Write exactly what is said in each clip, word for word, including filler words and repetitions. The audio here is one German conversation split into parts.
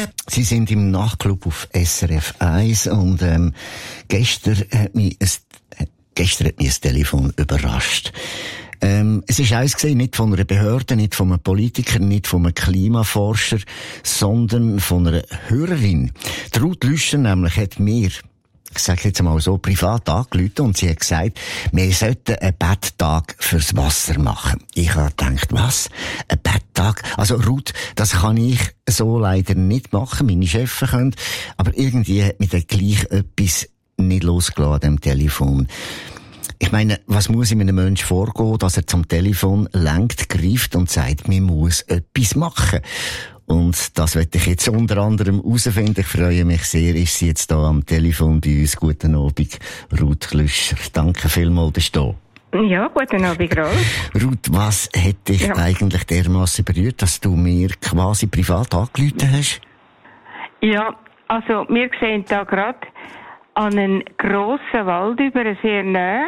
Sie sind im Nachtclub auf S R F eins und ähm, gestern hat mich ein, äh, gestern hat mich ein Telefon überrascht. Ähm, es ist eins gesehen, nicht von einer Behörde, nicht von einem Politiker, nicht von einem Klimaforscher, sondern von einer Hörerin. Die Ruth Lüscher nämlich hat mir, ich sage jetzt mal so, privat angerufen und sie hat gesagt, wir sollten einen Betttag fürs Wasser machen. Ich habe gedacht, was? Ein Betttag? Also Ruth, das kann ich so leider nicht machen, meine Chefs können, aber irgendwie hat mich dann gleich etwas nicht losgelassen an dem Telefon. Ich meine, was muss in einem Menschen vorgehen, dass er zum Telefon lenkt, greift und sagt, man muss etwas machen? Und das werde ich jetzt unter anderem herausfinden. Ich freue mich sehr, ist sie jetzt da am Telefon bei uns. Guten Abend, Ruth Lüscher. Danke vielmals, dass du da. Ja, guten Abend, Rolf. Ruth, was hat dich ja. eigentlich dermassen berührt, dass du mir quasi privat angerufen hast? Ja, also wir sehen da gerade an einen grossen Wald über, sehr nahe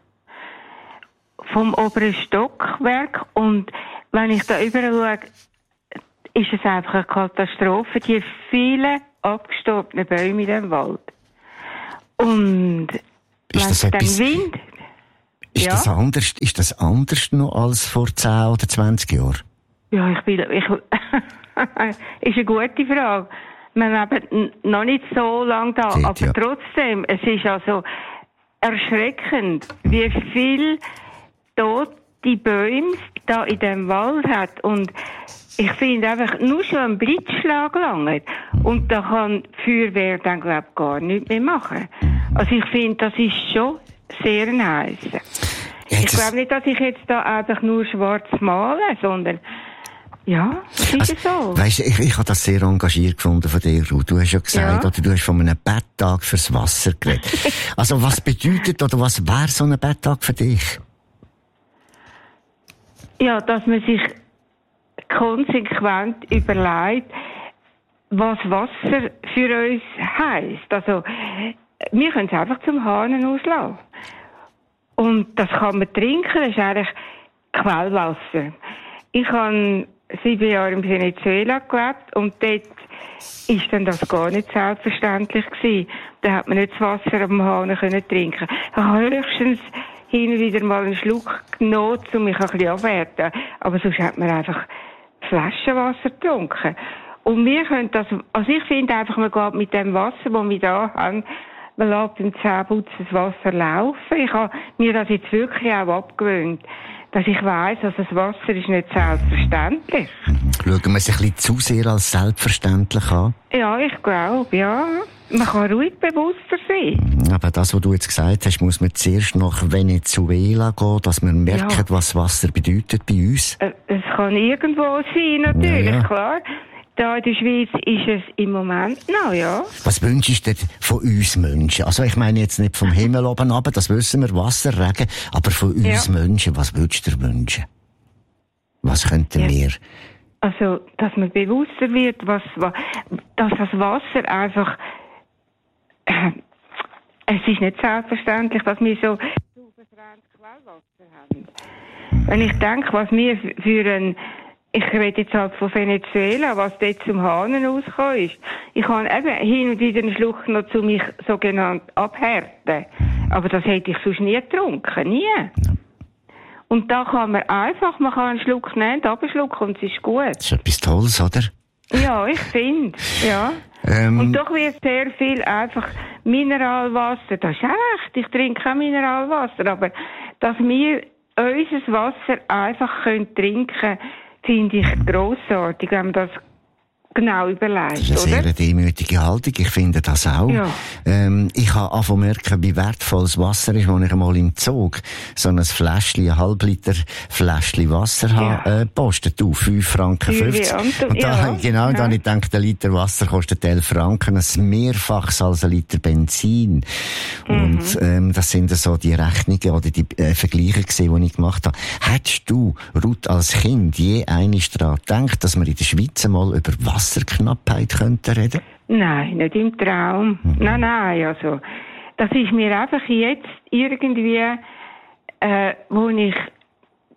vom oberen Stockwerk. Und wenn ich da überall schaue, ist es einfach eine Katastrophe. Die vielen abgestorbenen Bäume in dem Wald. Und ist das wenn etwas, es dann Wind... Ist, ja? das anders, ist das anders noch als vor zehn oder zwanzig Jahren? Ja, ich bin... Ich, ist eine gute Frage. Wir leben noch nicht so lange da, Seht, aber ja. trotzdem, es ist also erschreckend, wie viel tote Bäume da in dem Wald hat. Und ich finde einfach, nur schon ein Blitzschlag lange. Und da kann die Feuerwehr dann, glaube ich, gar nichts mehr machen. Also ich finde, das ist schon sehr heiß. Ja, ich glaube nicht, dass ich jetzt da einfach nur schwarz male, sondern ja, das ist also, so. Weisst, ich, ich habe das sehr engagiert gefunden von dir, Ruth. Du hast ja gesagt, ja. oder du hast von einem Betttag fürs Wasser geredet. Also was bedeutet oder was wäre so ein Betttag für dich? Ja, dass man sich konsequent überlegt, was Wasser für uns heisst. Also, wir können es einfach zum Hahn auslassen. Und das kann man trinken, das ist eigentlich Quellwasser. Ich habe sieben Jahre in Venezuela gelebt und dort ist dann das gar nicht selbstverständlich gewesen. Da hat man nicht das Wasser am Hahn können trinken. Ich habe höchstens hin und wieder mal einen Schluck genommen, um mich ein bisschen abwerten. Aber sonst hat man einfach Flaschenwasser getrunken. Und wir können das, also ich finde einfach, man geht mit dem Wasser, das wir da haben, man lässt beim Zähneputzen das Wasser laufen. Ich habe mir das jetzt wirklich auch abgewöhnt, dass ich weiss, dass das Wasser ist nicht selbstverständlich. Schauen wir es ein bisschen zu sehr als selbstverständlich an? Ja, ich glaube, ja. Man kann ruhig bewusster sein. Aber das, was du jetzt gesagt hast, muss man zuerst nach Venezuela gehen, dass man merkt, ja. was Wasser bedeutet bei uns. Es kann irgendwo sein, natürlich, ja, ja. klar. Da in der Schweiz ist es im Moment noch, ja. Was wünschst du denn von uns Menschen? Also ich meine jetzt nicht vom Himmel oben runter, das wissen wir, Wasser, Regen, aber von uns ja. Menschen, was würdest du dir wünschen? Was könnten ja. wir? Also, dass man bewusster wird, was, was dass das Wasser einfach, äh, es ist nicht selbstverständlich, dass wir so souveränes Quellwasser haben. Mhm. Wenn ich denke, was wir für ein Ich rede jetzt halt von Venezuela, was dort zum Hahn rausgekommen ist. Ich kann eben hin und wieder einen Schluck noch zu mich sogenannt abhärten. Aber das hätte ich sonst nie getrunken, nie. Und da kann man einfach, man kann einen Schluck nehmen, abschlucken und es ist gut. Das ist etwas Tolles, oder? Ja, ich finde, ja. Ähm, und doch wird sehr viel einfach Mineralwasser, das ist echt, ich trinke kein Mineralwasser, aber dass wir unser Wasser einfach können trinken, finde ich grossartig, wenn man das genau überlegt, das ist eine oder? sehr demütige Haltung, ich finde das auch. Ja. Ähm, ich habe angefangen zu merken, wie wertvoll das Wasser ist, als ich einmal im Zug so ein Fläschchen, ein Halbliter Fläschchen Wasser ja. habe, äh, postet. Du, fünf Franken fünfzig. Und da, ja. genau, ja. da habe ich gedacht, ein Liter Wasser kostet elf Franken, ein Mehrfaches als ein Liter Benzin. Mhm. Und, ähm, das sind so die Rechnungen oder die äh, Vergleiche gewesen, die ich gemacht habe. Hättest du, Ruth, als Kind je einmal daran gedacht, dass wir in der Schweiz mal über Wasser Wasserknappheit könnten reden? Nein, nicht im Traum. Mhm. Nein, nein, also, das ist mir einfach jetzt irgendwie, äh, wo ich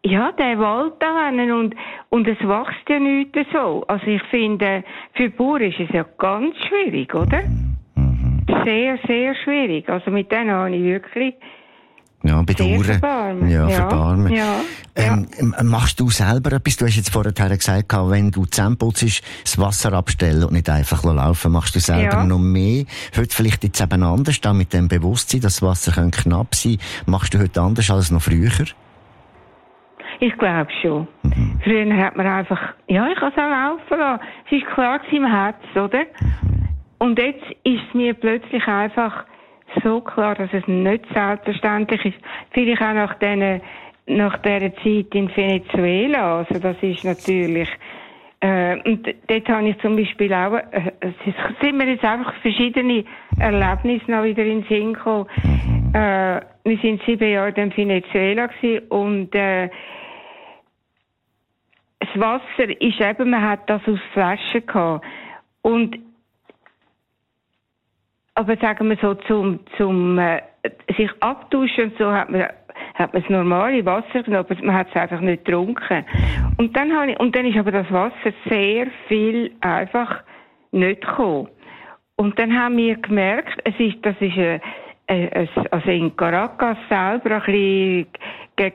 ja, der Wald da hinten und, und es wächst ja nichts so. Also ich finde, für Bauern ist es ja ganz schwierig, oder? Mhm. Sehr, sehr schwierig. Also mit denen habe ich wirklich ja, bedauern. Verbarmen. Ja, ja, verbarmen. Ja, ähm, ja. Machst du selber etwas? Du hast jetzt vorher gesagt, wenn du Zähne putzt, das Wasser abstellen und nicht einfach laufen. Machst du selber Ja. noch mehr? Heute vielleicht jetzt eben anders, da mit dem Bewusstsein, dass das Wasser kann knapp sein kann. Machst du heute anders als noch früher? Ich glaube schon. Mhm. Früher hat man einfach, ja, ich kann es auch laufen lassen. Es war klar im Herz, oder? Mhm. Und jetzt ist es mir plötzlich einfach so klar, dass es nicht selbstverständlich ist. Vielleicht auch nach diesen, nach dieser Zeit in Venezuela. Also das ist natürlich, äh, und dort habe ich zum Beispiel auch, äh, es sind mir jetzt einfach verschiedene Erlebnisse noch wieder in den Sinn gekommen. Mhm. Äh, wir sind sieben Jahre in Venezuela gewesen und, äh, das Wasser ist eben, man hat das aus Flaschen gehabt. Und, aber sagen wir so, zum, zum, äh, sich abtauschen und so hat man, hat man das normale Wasser genommen, aber man hat es einfach nicht getrunken. Und dann habe ich, und dann ist aber das Wasser sehr viel einfach nicht gekommen. Und dann haben wir gemerkt, es ist, das ist, äh, äh, also in Caracas selber ein bisschen